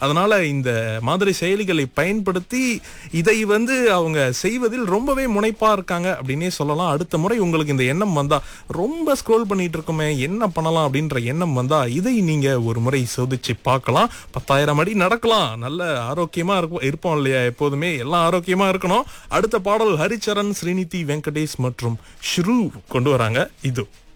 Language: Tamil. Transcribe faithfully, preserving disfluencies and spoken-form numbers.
அதனால இந்த மாதிரி செயலிகளை பயன்படுத்தி இதை வந்து அவங்க செய்வதில் ரொம்பவே முனைப்பா இருக்காங்க அப்படின்னே சொல்லலாம். அடுத்த முறை உங்களுக்கு இந்த எண்ணம் வந்தா, ரொம்ப ஸ்க்ரோல் பண்ணிட்டு இருக்குமே என்ன பண்ணலாம் அப்படின்ற எண்ணம் வந்தா இதை நீங்க ஒரு முறை சோதிச்சு பார்க்கலாம். பத்தாயிரம் அடி நடக்கலாம், நல்ல ஆரோக்கியமா இருக்கும் இருப்போம் இல்லையா, எப்போதுமே எல்லாம் ஆரோக்கியமா இருக்கணும். அடுத்த பாடல் ஹரிச்சரன், ஸ்ரீநிதி வெங்கடேஷ் மற்றும் ஸ்ரூ கொண்டு வராங்க. இது